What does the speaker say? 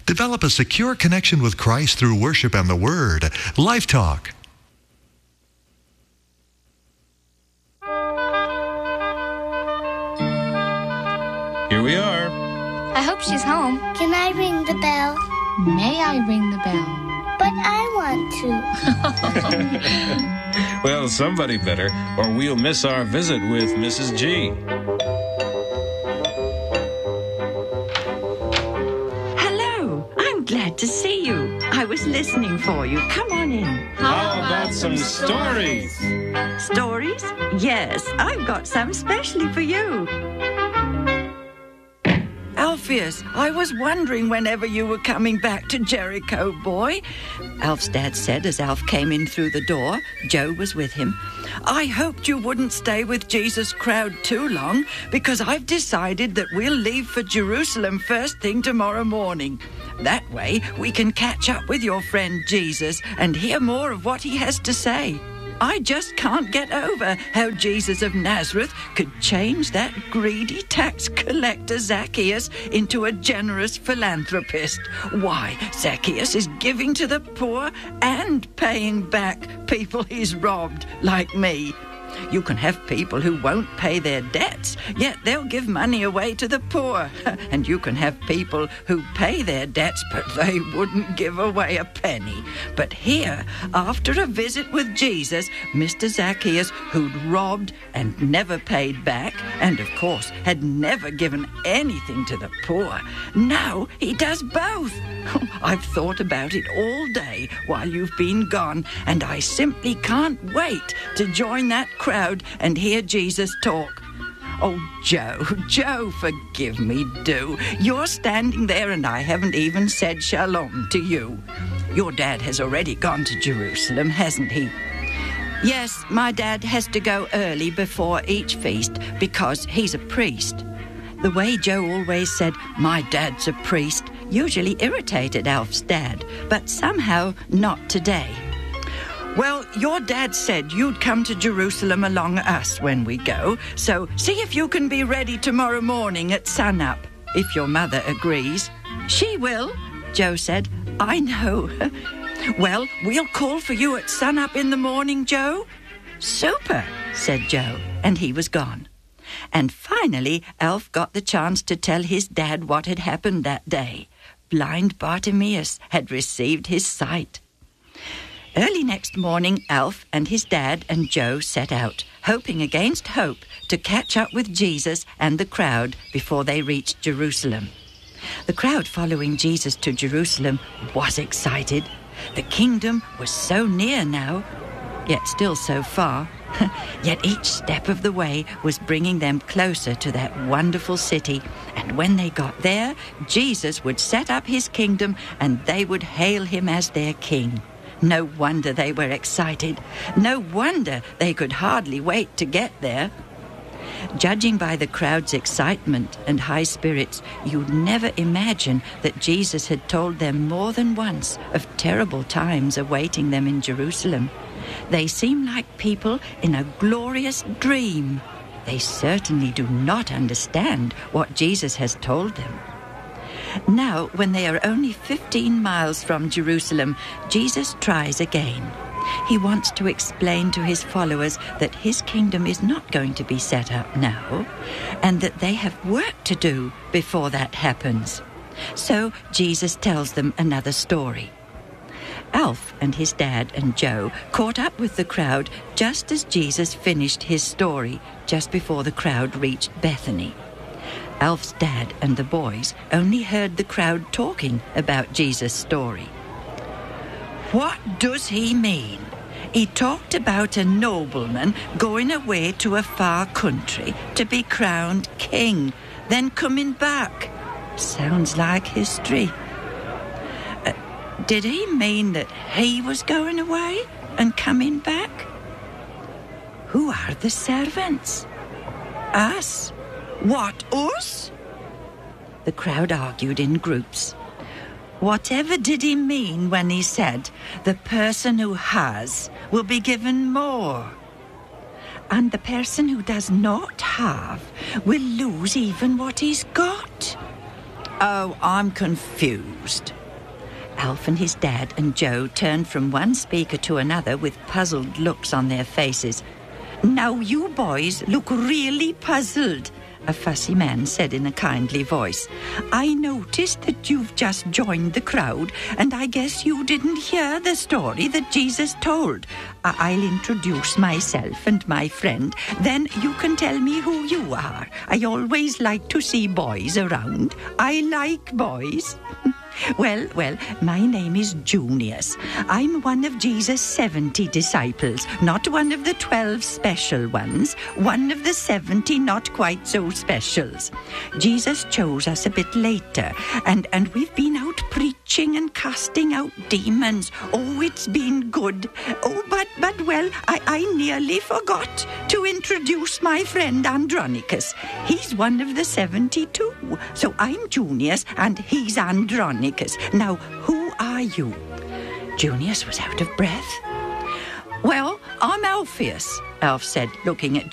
Develop a secure connection with Christ through worship and the Word. Life Talk. Here we are. I hope she's home. Can I ring the bell? May I ring the bell? But I want to. Well, somebody better, or we'll miss our visit with Mrs. G. Hello. I'm glad to see you. I was listening for you. Come on in. How about some stories? Stories? Yes, I've got some specially for you. Alpheus, I was wondering whenever you were coming back to Jericho, boy. Alf's dad said as Alf came in through the door. Joe was with him. I hoped you wouldn't stay with Jesus' crowd too long, because I've decided that we'll leave for Jerusalem first thing tomorrow morning. That way we can catch up with your friend Jesus and hear more of what he has to say. I just can't get over how Jesus of Nazareth could change that greedy tax collector Zacchaeus into a generous philanthropist. Why, Zacchaeus is giving to the poor and paying back people he's robbed, like me. You can have people who won't pay their debts, yet they'll give money away to the poor. And you can have people who pay their debts, but they wouldn't give away a penny. But here, after a visit with Jesus, Mr. Zacchaeus, who'd robbed and never paid back, and of course had never given anything to the poor, now he does both. I've thought about it all day while you've been gone, and I simply can't wait to join that crowd and hear Jesus talk. Oh, Joe, forgive me, do. You're standing there and I haven't even said shalom to you. Your dad has already gone to Jerusalem, hasn't he? Yes, my dad has to go early before each feast because he's a priest. The way Joe always said, "My dad's a priest," usually irritated Alf's dad, but somehow not today. Well, your dad said you'd come to Jerusalem along us when we go, so see if you can be ready tomorrow morning at sunup, if your mother agrees. She will, Joe said. I know. Well, we'll call for you at sunup in the morning, Joe. Super, said Joe, and he was gone. And finally, Alf got the chance to tell his dad what had happened that day. Blind Bartimaeus had received his sight. Early next morning, Alf and his dad and Joe set out, hoping against hope to catch up with Jesus and the crowd before they reached Jerusalem. The crowd following Jesus to Jerusalem was excited. The kingdom was so near now, yet still so far. Yet each step of the way was bringing them closer to that wonderful city. And when they got there, Jesus would set up his kingdom and they would hail him as their king. No wonder they were excited. No wonder they could hardly wait to get there. Judging by the crowd's excitement and high spirits, you'd never imagine that Jesus had told them more than once of terrible times awaiting them in Jerusalem. They seem like people in a glorious dream. They certainly do not understand what Jesus has told them. Now, when they are only 15 miles from Jerusalem, Jesus tries again. He wants to explain to his followers that his kingdom is not going to be set up now, and that they have work to do before that happens. So Jesus tells them another story. Alf and his dad and Joe caught up with the crowd just as Jesus finished his story, just before the crowd reached Bethany. Alf's dad and the boys only heard the crowd talking about Jesus' story. What does he mean? He talked about a nobleman going away to a far country to be crowned king, then coming back. Sounds like history. Did he mean that he was going away and coming back? Who are the servants? Us? What, us? The crowd argued in groups. Whatever did he mean when he said, the person who has will be given more, and the person who does not have will lose even what he's got? Oh, I'm confused. Alf and his dad and Joe turned from one speaker to another with puzzled looks on their faces. Now you boys look really puzzled, a fussy man said in a kindly voice. I noticed that you've just joined the crowd, and I guess you didn't hear the story that Jesus told. I'll introduce myself and my friend, then you can tell me who you are. I always like to see boys around. I like boys. Well, my name is Junius. I'm one of Jesus' 70 disciples, not one of the 12 special ones, one of the 70 not quite so specials. Jesus chose us a bit later, and we've been out preaching and casting out demons. Oh, it's been good. Oh, but I nearly forgot to introduce my friend Andronicus. He's one of the 72. So I'm Junius, and he's Andronicus. Now, who are you? Junius was out of breath. Well, I'm Alpheus, Alf said, looking at